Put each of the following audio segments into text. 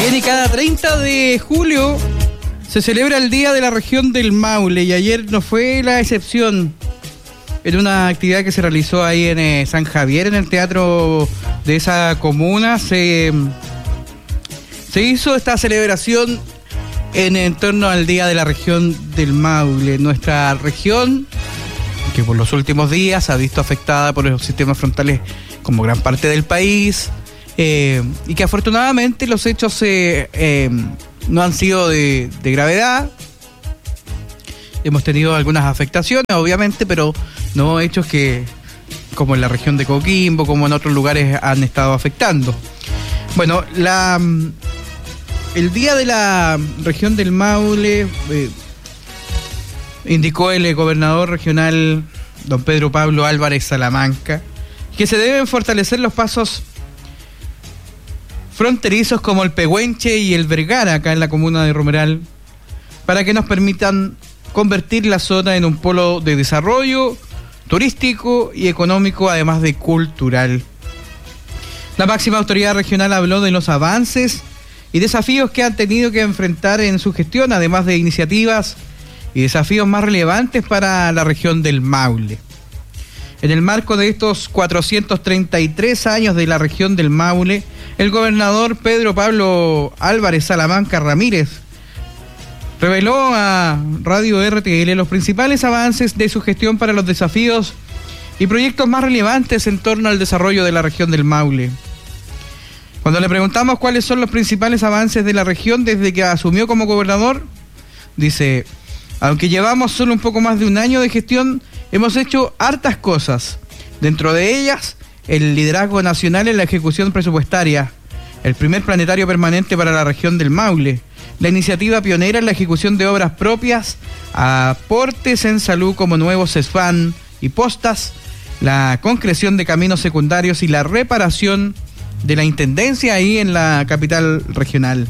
Bien, y cada 30 de julio se celebra el Día de la Región del Maule, y ayer no fue la excepción. En una actividad que se realizó ahí en San Javier, en el teatro de esa comuna, se hizo esta celebración en torno al Día de la Región del Maule. Nuestra región, que por los últimos días se ha visto afectada por los sistemas frontales como gran parte del país, y que afortunadamente los hechos no han sido de gravedad. Hemos tenido algunas afectaciones, obviamente, pero no hechos que, como en la región de Coquimbo, como en otros lugares, han estado afectando. Bueno, el Día de la Región del Maule, indicó el gobernador regional, don Pedro Pablo Álvarez Salamanca, que se deben fortalecer los pasos fronterizos como el Pehuenche y el Vergara, acá en la comuna de Romeral, para que nos permitan convertir la zona en un polo de desarrollo turístico y económico, además de cultural. La máxima autoridad regional habló de los avances y desafíos que han tenido que enfrentar en su gestión, además de iniciativas y desafíos más relevantes para la región del Maule. En el marco de estos 433 años de la región del Maule, el gobernador Pedro Pablo Álvarez Salamanca Ramírez reveló a Radio RTL los principales avances de su gestión para los desafíos y proyectos más relevantes en torno al desarrollo de la región del Maule. Cuando le preguntamos cuáles son los principales avances de la región desde que asumió como gobernador, dice: aunque llevamos solo un poco más de un año de gestión, hemos hecho hartas cosas. Dentro de ellas, el liderazgo nacional en la ejecución presupuestaria, el primer planetario permanente para la región del Maule, la iniciativa pionera en la ejecución de obras propias, aportes en salud como nuevos CESFAN y postas, la concreción de caminos secundarios y la reparación de la intendencia ahí en la capital regional.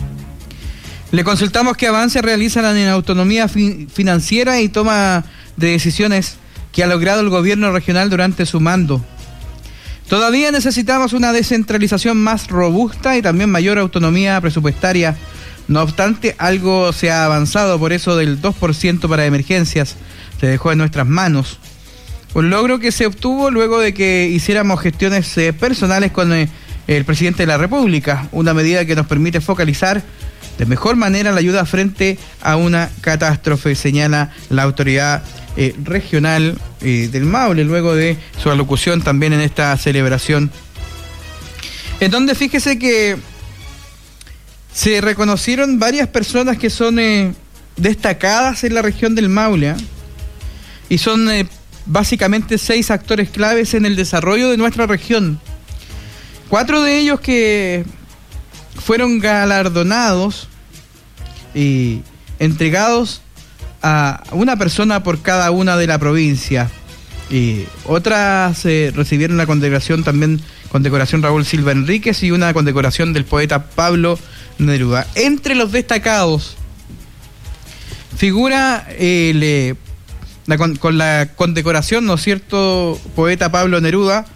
Le consultamos qué avances realizan en autonomía financiera y toma de decisiones que ha logrado el gobierno regional durante su mando. Todavía necesitamos una descentralización más robusta y también mayor autonomía presupuestaria. No obstante, algo se ha avanzado, por eso del 2% para emergencias se dejó en nuestras manos. Un logro que se obtuvo luego de que hiciéramos gestiones personales con el presidente de la República, una medida que nos permite focalizar de mejor manera la ayuda frente a una catástrofe, señala la autoridad regional del Maule, luego de su alocución también en esta celebración, en donde fíjese que se reconocieron varias personas que son destacadas en la región del Maule, y son básicamente 6 actores claves en el desarrollo de nuestra región. 4 de ellos que fueron galardonados y entregados a una persona por cada una de la provincia, y otras recibieron la condecoración también, condecoración Raúl Silva Enríquez, y una condecoración del poeta Pablo Neruda. Entre los destacados figura con la condecoración, ¿no es cierto?, poeta Pablo Neruda,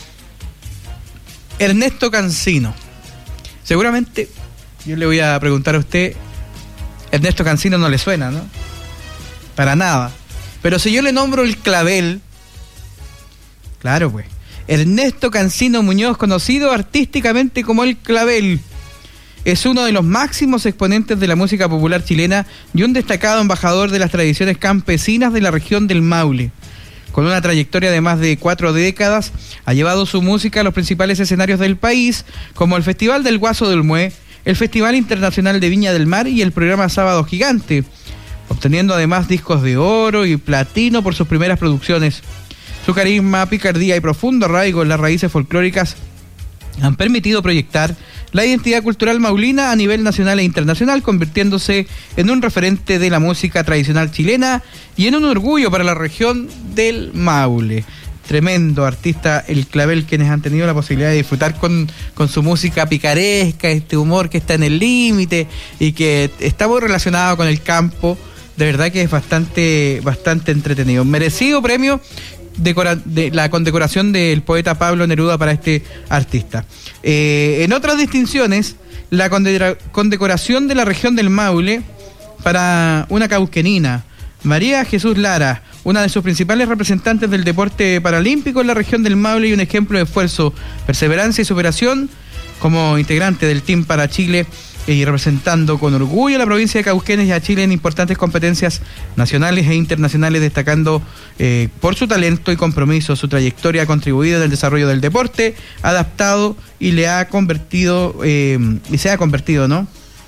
Ernesto Cancino. Seguramente yo le voy a preguntar a usted, Ernesto Cancino no le suena, ¿no? Para nada. Pero si yo le nombro el clavel, claro pues, Ernesto Cancino Muñoz, conocido artísticamente como el clavel, es uno de los máximos exponentes de la música popular chilena y un destacado embajador de las tradiciones campesinas de la región del Maule. Con una trayectoria de más de 4 décadas, ha llevado su música a los principales escenarios del país, como el Festival del Guaso del Mué, el Festival Internacional de Viña del Mar y el programa Sábado Gigante, obteniendo además discos de oro y platino por sus primeras producciones. Su carisma, picardía y profundo arraigo en las raíces folclóricas han permitido proyectar la identidad cultural maulina a nivel nacional e internacional, convirtiéndose en un referente de la música tradicional chilena y en un orgullo para la región del Maule. Tremendo artista el clavel, quienes han tenido la posibilidad de disfrutar con su música picaresca, este humor que está en el límite y que está muy relacionado con el campo. De verdad que es bastante entretenido. Merecido premio de la condecoración del poeta Pablo Neruda para este artista. En otras distinciones, la condecoración de la región del Maule para una cauquenina, María Jesús Lara, una de sus principales representantes del deporte paralímpico en la región del Maule y un ejemplo de esfuerzo, perseverancia y superación como integrante del Team para Chile y representando con orgullo a la provincia de Cauquenes y a Chile en importantes competencias nacionales e internacionales, destacando por su talento y compromiso. Su trayectoria ha contribuido en el desarrollo del deporte, adaptado y le ha convertido, y se ha convertido, ¿no?,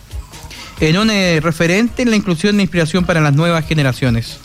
en un referente en la inclusión e inspiración para las nuevas generaciones.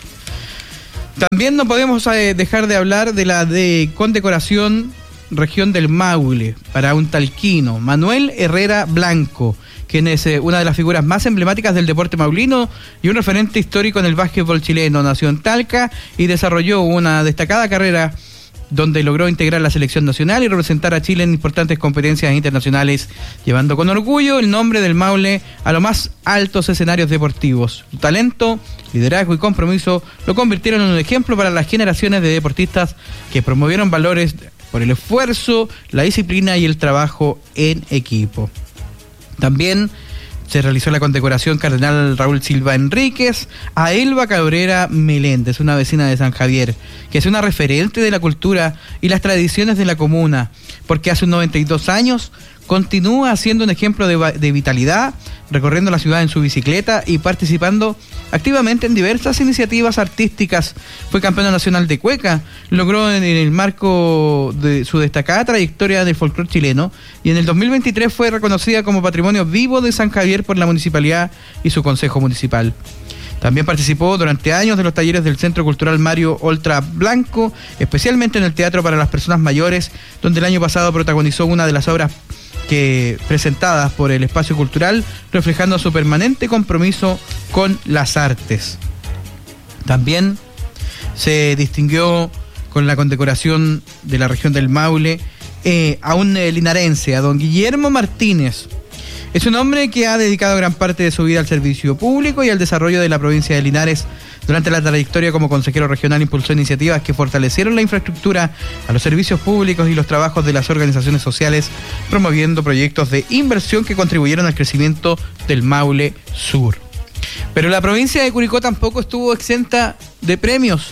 También no podemos dejar de hablar de la condecoración región del Maule para un talquino, Manuel Herrera Blanco, quien es una de las figuras más emblemáticas del deporte maulino y un referente histórico en el básquetbol chileno. Nació en Talca y desarrolló una destacada carrera donde logró integrar la selección nacional y representar a Chile en importantes competencias internacionales, llevando con orgullo el nombre del Maule a los más altos escenarios deportivos. Su talento, liderazgo y compromiso lo convirtieron en un ejemplo para las generaciones de deportistas que promovieron valores por el esfuerzo, la disciplina y el trabajo en equipo. También se realizó la condecoración Cardenal Raúl Silva Enríquez a Elba Cabrera Meléndez, una vecina de San Javier, que es una referente de la cultura y las tradiciones de la comuna, porque hace 92 años continúa siendo un ejemplo de vitalidad, recorriendo la ciudad en su bicicleta y participando activamente en diversas iniciativas artísticas. Fue campeona nacional de cueca, logró en el marco de su destacada trayectoria del folclore chileno y en el 2023 fue reconocida como Patrimonio Vivo de San Javier por la municipalidad y su consejo municipal. También participó durante años de los talleres del Centro Cultural Mario Oltra Blanco, especialmente en el Teatro para las Personas Mayores, donde el año pasado protagonizó una de las obras presentadas por el espacio cultural, reflejando su permanente compromiso con las artes. También se distinguió con la condecoración de la región del Maule a un linarense, a don Guillermo Martínez. Es un hombre que ha dedicado gran parte de su vida al servicio público y al desarrollo de la provincia de Linares. Durante la trayectoria como consejero regional impulsó iniciativas que fortalecieron la infraestructura, a los servicios públicos y los trabajos de las organizaciones sociales, promoviendo proyectos de inversión que contribuyeron al crecimiento del Maule Sur. Pero la provincia de Curicó tampoco estuvo exenta de premios.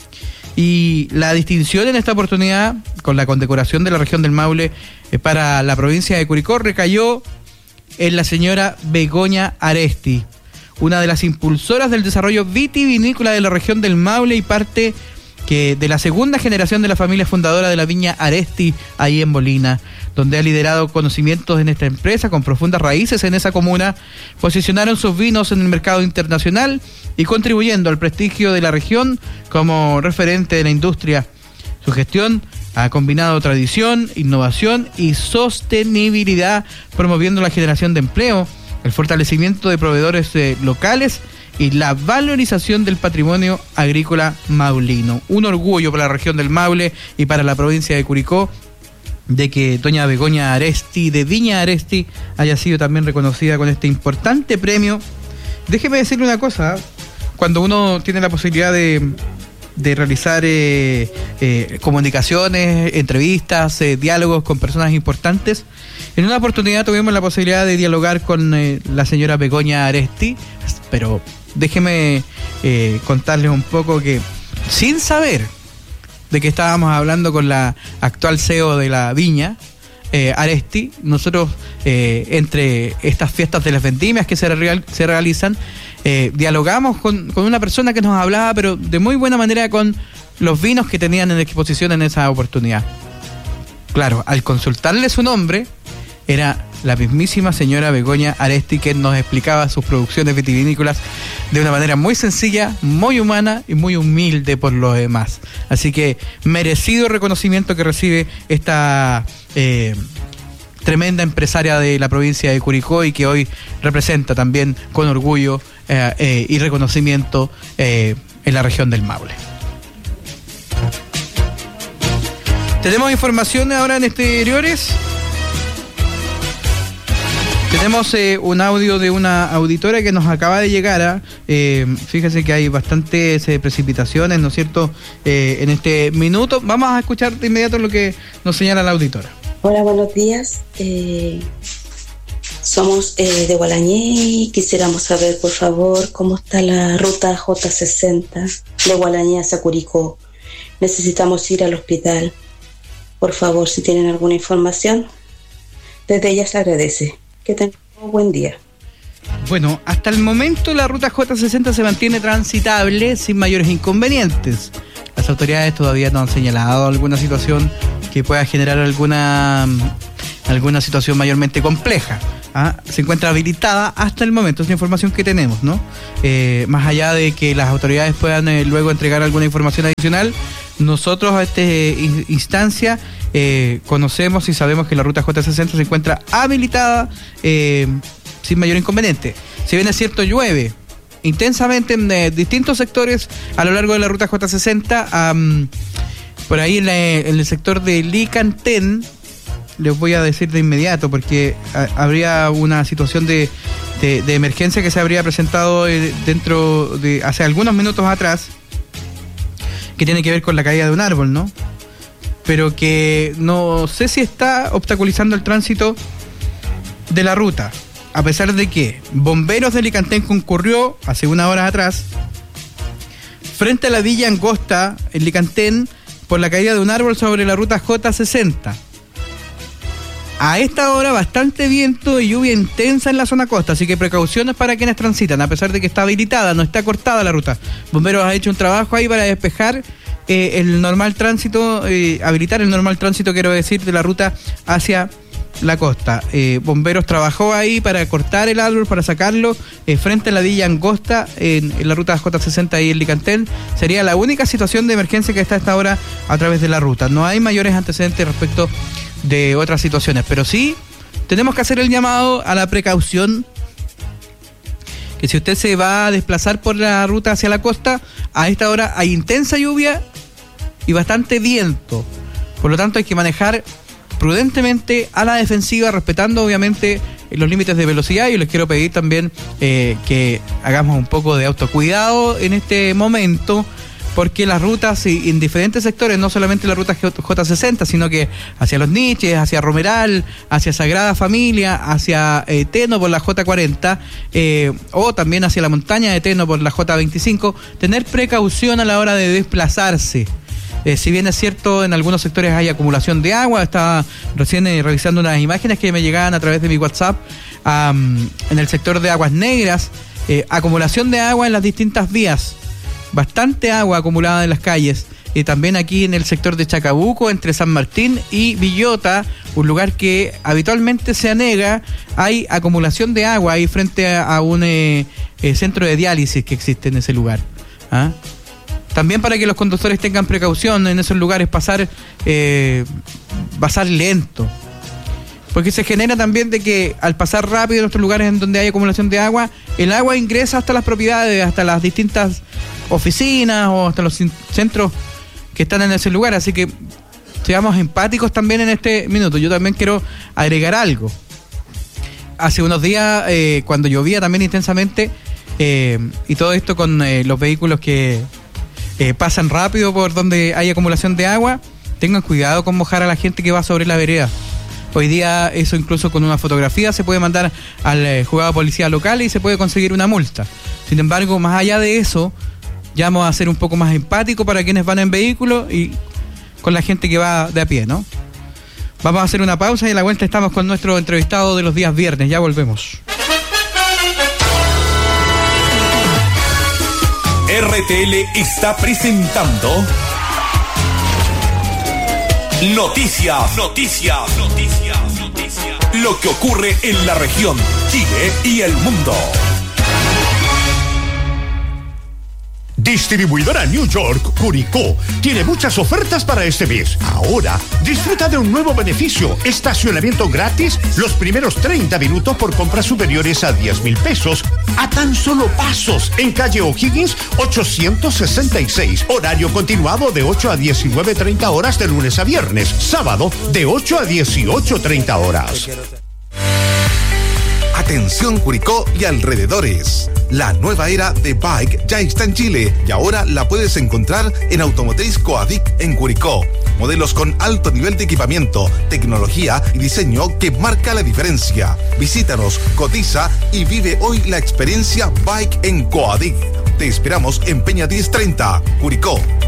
Y la distinción en esta oportunidad, con la condecoración de la región del Maule para la provincia de Curicó, recayó en la señora Begoña Aresti, una de las impulsoras del desarrollo vitivinícola de la región del Maule y parte de la segunda generación de la familia fundadora de la viña Aresti, ahí en Molina, donde ha liderado conocimientos en esta empresa con profundas raíces en esa comuna. Posicionaron sus vinos en el mercado internacional y contribuyendo al prestigio de la región como referente de la industria. Su gestión ha combinado tradición, innovación y sostenibilidad, promoviendo la generación de empleo, el fortalecimiento de proveedores locales y la valorización del patrimonio agrícola maulino. Un orgullo para la región del Maule y para la provincia de Curicó de que doña Begoña Aresti, de Viña Aresti, haya sido también reconocida con este importante premio. Déjeme decirle una cosa, cuando uno tiene la posibilidad de realizar comunicaciones, entrevistas, diálogos con personas importantes. En una oportunidad tuvimos la posibilidad de dialogar con la señora Begoña Aresti, pero déjeme contarles un poco que, sin saber de que estábamos hablando con la actual CEO de la viña, Aresti, nosotros entre estas fiestas de las vendimias que se realizan, dialogamos con una persona que nos hablaba, pero de muy buena manera, con los vinos que tenían en exposición en esa oportunidad. Claro, al consultarle su nombre, era la mismísima señora Begoña Aresti, que nos explicaba sus producciones vitivinícolas de una manera muy sencilla, muy humana y muy humilde por lo demás. Así que merecido reconocimiento que recibe esta tremenda empresaria de la provincia de Curicó y que hoy representa también con orgullo y reconocimiento en la región del Maule. Tenemos información ahora en exteriores. Tenemos un audio de una auditora que nos acaba de llegar. Fíjese que hay bastantes precipitaciones, ¿no es cierto?, en este minuto. Vamos a escuchar de inmediato lo que nos señala la auditora. Hola, buenos días. Somos de Gualañé y quisiéramos saber, por favor, cómo está la ruta J60 de Gualañé hacia Curicó. Necesitamos ir al hospital. Por favor, si tienen alguna información, desde ya se agradece. Que tengan un buen día. Bueno, hasta el momento la ruta J60 se mantiene transitable sin mayores inconvenientes. Las autoridades todavía no han señalado alguna situación que pueda generar alguna situación mayormente compleja. Se encuentra habilitada hasta el momento, es la información que tenemos, ¿no? Más allá de que las autoridades puedan luego entregar alguna información adicional, nosotros a esta instancia conocemos y sabemos que la ruta J60 se encuentra habilitada sin mayor inconveniente. Si bien es cierto, llueve intensamente en distintos sectores a lo largo de la ruta J60, por ahí en el sector de Licantén, les voy a decir de inmediato, porque habría una situación de emergencia que se habría presentado dentro de hace algunos minutos atrás, que tiene que ver con la caída de un árbol, ¿no? Pero que no sé si está obstaculizando el tránsito de la ruta, a pesar de que Bomberos de Licantén concurrió hace unas horas atrás frente a la Villa Angosta en Licantén por la caída de un árbol sobre la ruta J60. A esta hora bastante viento y lluvia intensa en la zona costa, así que precauciones para quienes transitan, a pesar de que está habilitada, no está cortada la ruta. Bomberos ha hecho un trabajo ahí para despejar el normal tránsito, habilitar el normal tránsito, quiero decir, de la ruta hacia la costa. Bomberos trabajó ahí para cortar el árbol, para sacarlo frente a la Villa Angosta en la ruta J60 y en Licantén. Sería la única situación de emergencia que está a esta hora a través de la ruta. No hay mayores antecedentes respecto de otras situaciones, pero sí tenemos que hacer el llamado a la precaución, que si usted se va a desplazar por la ruta hacia la costa, a esta hora hay intensa lluvia y bastante viento, por lo tanto hay que manejar prudentemente a la defensiva, respetando obviamente los límites de velocidad. Yo les quiero pedir también que hagamos un poco de autocuidado en este momento, porque las rutas en diferentes sectores, no solamente la ruta J60, sino que hacia Los Niches, hacia Romeral, hacia Sagrada Familia, hacia Teno por la J40, o también hacia la montaña de Teno por la J25, tener precaución a la hora de desplazarse. Si bien es cierto, en algunos sectores hay acumulación de agua, estaba recién revisando unas imágenes que me llegaban a través de mi WhatsApp, en el sector de Aguas Negras, acumulación de agua en las distintas vías, bastante agua acumulada en las calles. También aquí en el sector de Chacabuco, entre San Martín y Villota, un lugar que habitualmente se anega, hay acumulación de agua ahí frente a un centro de diálisis que existe en ese lugar. También para que los conductores tengan precaución en esos lugares, pasar lento. Porque se genera también de que al pasar rápido en estos lugares en donde hay acumulación de agua, el agua ingresa hasta las propiedades, hasta las distintas oficinas o hasta los centros que están en ese lugar. Así que seamos empáticos también en este minuto. Yo también quiero agregar algo. Hace unos días, cuando llovía también intensamente, y todo esto con los vehículos que pasan rápido por donde hay acumulación de agua, tengan cuidado con mojar a la gente que va sobre la vereda. Hoy día eso incluso con una fotografía se puede mandar al juzgado de policía local y se puede conseguir una multa. Sin embargo, más allá de eso, ya vamos a ser un poco más empáticos para quienes van en vehículo y con la gente que va de a pie, ¿no? Vamos a hacer una pausa y a la vuelta estamos con nuestro entrevistado de los días viernes. Ya volvemos. RTL está presentando Noticias. Lo que ocurre en la región, Chile y el mundo. Distribuidora New York Curicó tiene muchas ofertas para este mes. Ahora, disfruta de un nuevo beneficio: estacionamiento gratis los primeros 30 minutos por compras superiores a 10,000 pesos, a tan solo pasos, en calle O'Higgins 866. Horario continuado de 8 a 19:30 horas de lunes a viernes. Sábado de 8 a 18:30 horas. Atención Curicó y alrededores. La nueva era de bike ya está en Chile y ahora la puedes encontrar en Automotriz Coadic en Curicó. Modelos con alto nivel de equipamiento, tecnología y diseño que marca la diferencia. Visítanos, cotiza y vive hoy la experiencia Bike en Coadic. Te esperamos en Peña 1030, Curicó.